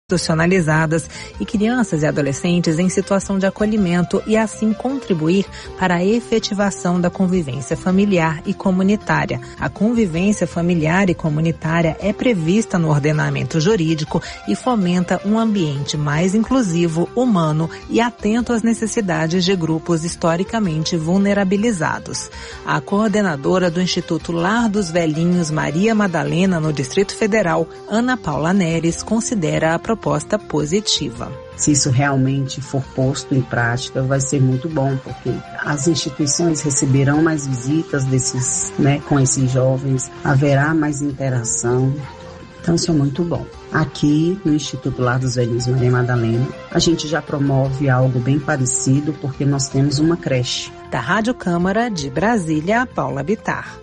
institucionalizadas e crianças e adolescentes em situação de acolhimento e assim contribuir para a efetivação da convivência familiar e comunitária. A convivência familiar e comunitária é prevista no ordenamento jurídico e fomenta um ambiente mais inclusivo, humano e atento às necessidades de grupos historicamente vulnerabilizados. A coordenadora do Instituto Lar dos Velhinhos Maria Madalena, no Distrito Federal, Ana Paula Neres, considera a proposta positiva. Se isso realmente for posto em prática, vai ser muito bom, porque as instituições receberão mais visitas com esses jovens, haverá mais interação. Então, isso é muito bom. Aqui no Instituto Lar dos Velhinhos Maria Madalena, a gente já promove algo bem parecido, porque nós temos uma creche. Da Rádio Câmara de Brasília, Paula Bittar.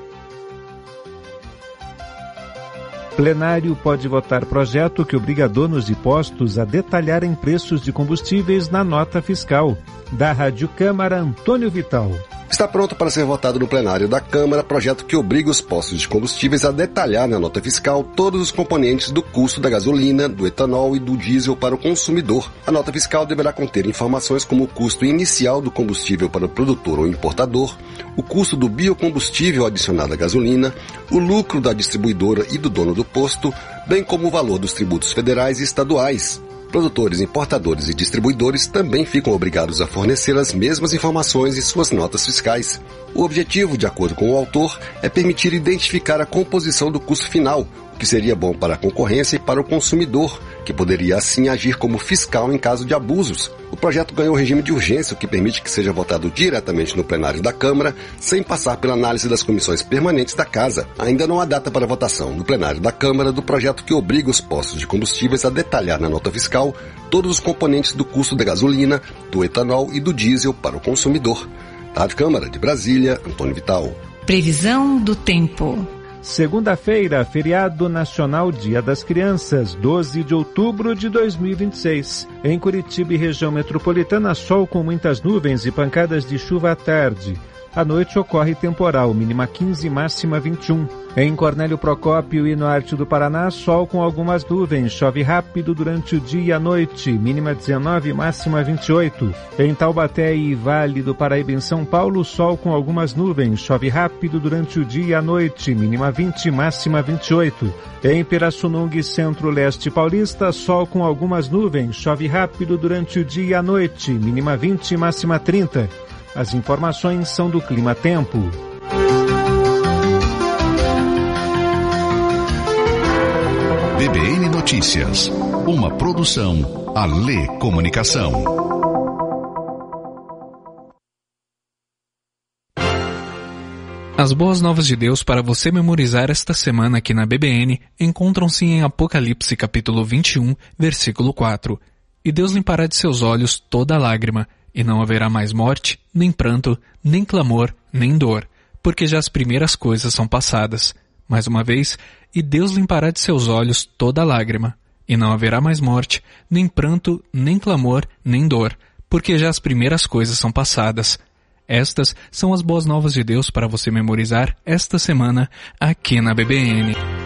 Plenário pode votar projeto que obriga donos de postos a detalharem preços de combustíveis na nota fiscal. Da Rádio Câmara, Antônio Vital. Está pronto para ser votado no plenário da Câmara projeto que obriga os postos de combustíveis a detalhar na nota fiscal todos os componentes do custo da gasolina, do etanol e do diesel para o consumidor. A nota fiscal deverá conter informações como o custo inicial do combustível para o produtor ou importador, o custo do biocombustível adicionado à gasolina, o lucro da distribuidora e do dono do posto, bem como o valor dos tributos federais e estaduais. Produtores, importadores e distribuidores também ficam obrigados a fornecer as mesmas informações em suas notas fiscais. O objetivo, de acordo com o autor, é permitir identificar a composição do custo final, o que seria bom para a concorrência e para o consumidor, que poderia assim agir como fiscal em caso de abusos. O projeto ganhou regime de urgência, o que permite que seja votado diretamente no plenário da Câmara, sem passar pela análise das comissões permanentes da Casa. Ainda não há data para votação no plenário da Câmara do projeto que obriga os postos de combustíveis a detalhar na nota fiscal todos os componentes do custo da gasolina, do etanol e do diesel para o consumidor. Da Rádio Câmara de Brasília, Antônio Vital. Previsão do tempo. Segunda-feira, feriado nacional Dia das Crianças, 12 de outubro de 2026. Em Curitiba e região metropolitana, sol com muitas nuvens e pancadas de chuva à tarde. À noite ocorre temporal, mínima 15, máxima 21. Em Cornélio Procópio e norte do Paraná, sol com algumas nuvens, chove rápido durante o dia e a noite, mínima 19, máxima 28. Em Taubaté e Vale do Paraíba em São Paulo, sol com algumas nuvens, chove rápido durante o dia e a noite, mínima 20, máxima 28. Em Pirassununga e Centro-Leste Paulista, sol com algumas nuvens, chove rápido durante o dia e a noite, mínima 20, máxima 30. As informações são do Clima Tempo. BBN Notícias, uma produção Alê Comunicação. As boas novas de Deus para você memorizar esta semana aqui na BBN encontram-se em Apocalipse capítulo 21, versículo 4. E Deus limpará de seus olhos toda lágrima, e não haverá mais morte, nem pranto, nem clamor, nem dor, porque já as primeiras coisas são passadas. Mais uma vez, e Deus limpará de seus olhos toda lágrima, e não haverá mais morte, nem pranto, nem clamor, nem dor, porque já as primeiras coisas são passadas. Estas são as boas novas de Deus para você memorizar esta semana aqui na BBN.